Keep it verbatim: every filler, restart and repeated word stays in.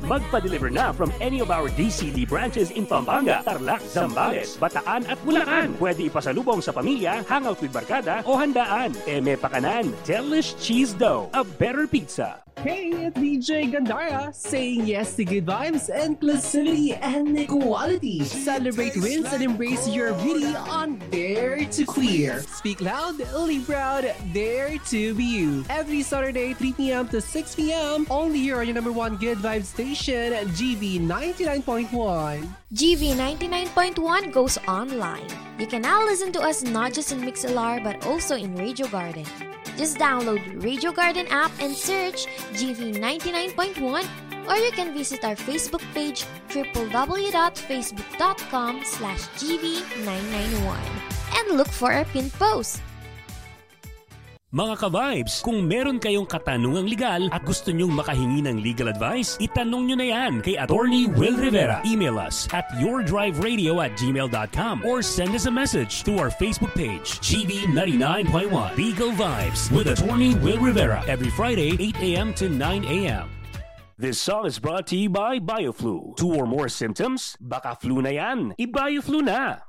Magpa-deliver na from any of our D C D branches in Pampanga, Tarlac, Zambales, Bataan at Bulacan. Pwede ipasalubong sa pamilya, hangout with barkada o handaan. Eme Pakanan, Delish Cheese Dough, a better pizza. Hey, it's D J Gandara, saying yes to good vibes, inclusivity, and equality. Celebrate wins and embrace your beauty on Dare to Queer. Speak loud, live proud, dare to be you. Every Saturday, three p.m. to six p.m. only here on your number one good vibe station, G V ninety-nine point one. G V ninety-nine point one goes online. You can now listen to us not just in Mixlr but also in Radio Garden. Just download Radio Garden app and search G V ninety-nine point one, or you can visit our Facebook page w w w dot facebook dot com slash G V nine ninety-one and look for our pinned post. Mga ka-vibes, kung meron kayong katanungang legal at gusto nyong makahingi ng legal advice, itanong nyo na yan kay Attorney Will Rivera. Email us at yourdriveradio at gmail dot com or send us a message to our Facebook page, G V ninety-nine point one Legal Vibes with Attorney Will Rivera every Friday, eight a.m. to nine a.m. This song is brought to you by BioFlu. Two or more symptoms? Baka flu na yan. I-BioFlu na!